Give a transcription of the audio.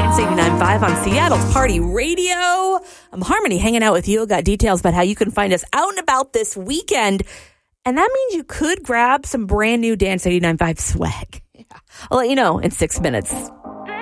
Dance 89.5 on Seattle's Party Radio. I'm Harmony hanging out with you. Got details about how you can find us out and about this weekend. And that means you could grab some brand new Dance 89.5 swag. I'll let you know in 6 minutes.